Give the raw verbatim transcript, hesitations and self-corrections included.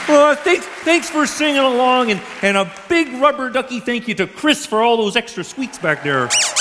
Well, thanks, thanks for singing along, and, and a big rubber ducky thank you to Chris for all those extra sweets back there.